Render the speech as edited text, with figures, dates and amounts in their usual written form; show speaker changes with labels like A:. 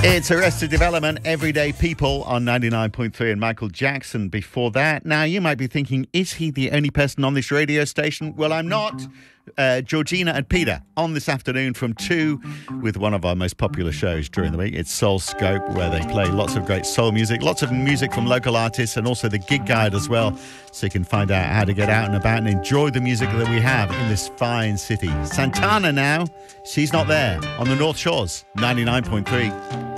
A: It's Arrested Development, Everyday People on 99.3 and Michael Jackson before that. Now, you might be thinking, is he the only person on this radio station? Well, I'm not. Georgina and Peter on this afternoon from 2 with one of our most popular shows during the week. It's Soul Scope, where they play lots of great soul music, lots of music from local artists, and also the gig guide as well, so you can find out how to get out and about and enjoy the music that we have in this fine city. Santana now, she's not there on the North Shores, 99.3.